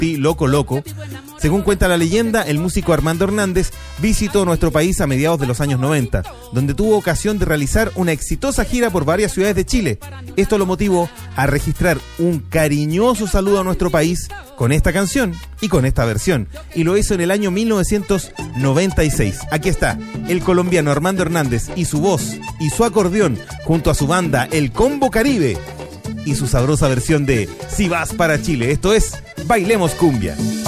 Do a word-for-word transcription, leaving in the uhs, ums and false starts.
Ti Loco Loco. Según cuenta la leyenda, el músico Armando Hernández visitó nuestro país a mediados de los años noventa, donde tuvo ocasión de realizar una exitosa gira por varias ciudades de Chile. Esto lo motivó a registrar un cariñoso saludo a nuestro país con esta canción y con esta versión, y lo hizo en el año mil novecientos noventa y seis. Aquí está, el colombiano Armando Hernández y su voz y su acordeón junto a su banda El Combo Caribe y su sabrosa versión de Si Vas para Chile. Esto es Bailemos Cumbia.